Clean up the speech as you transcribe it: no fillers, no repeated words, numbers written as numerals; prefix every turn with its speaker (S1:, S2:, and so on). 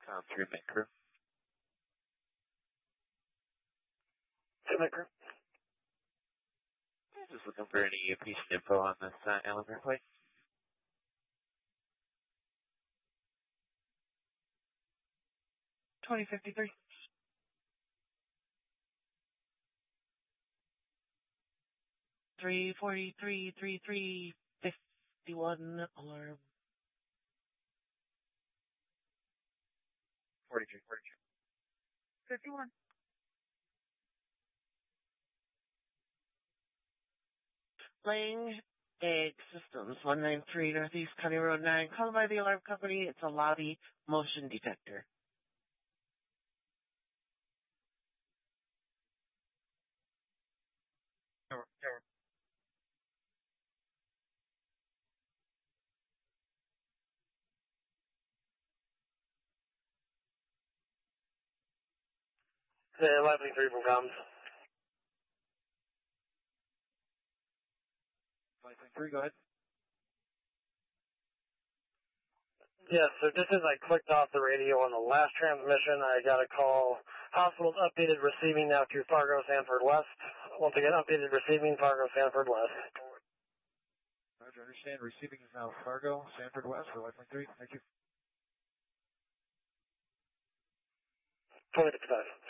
S1: Sound 3 Micro.
S2: 2 Micro.
S1: Just looking for any patient info on this elevator plate. $20.53. $343.33.51 alarm. 42. 51. Lang Egg Systems, 193 Northeast County Road 9. Called by the alarm company. It's a lobby motion detector.
S2: Over. Yeah, Lively 3 from comms.
S1: Lively 3, go ahead.
S2: Yes, so just as I clicked off the radio on the last transmission, I got a call. Hospital's updated receiving now to Fargo, Sanford West. Once again, updated receiving Fargo, Sanford West.
S1: Roger, understand. Receiving is now Fargo, Sanford West for Lively 3. Thank you.
S2: 2055.